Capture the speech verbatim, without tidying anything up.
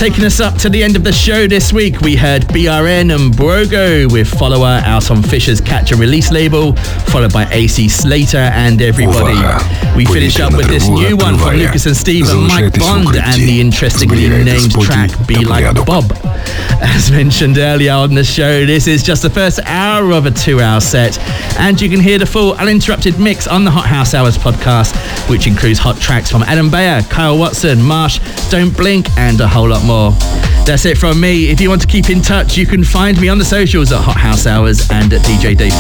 Taking us up to the end of the show this week, we heard B R N and Brogo with Follower out on Fisher's Catch and Release label, followed by A C Slater and Everybody. We finish up with this new one from Lucas and Steve and Mike Bond and the interestingly named track Be Like Bob. As mentioned earlier on the show, this is just the first hour of a two-hour set, and you can hear the full uninterrupted mix on the Hot House Hours podcast, which includes hot tracks from Adam Beyer, Kyle Watson, Marsh, Don't Blink, and a whole lot more. That's it from me. If you want to keep in touch, you can find me on the socials at Hot House Hours and at D J Dave